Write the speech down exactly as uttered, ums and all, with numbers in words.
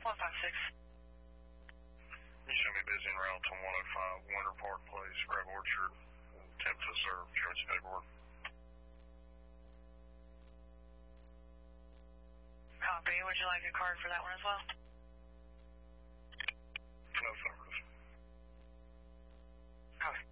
one five six. You show me busy en route to one oh five Winter Park Place, Grab Orchard, attempt to serve insurance paperwork. Copy. Would you like a card for that one as well? No, affirmative. Okay.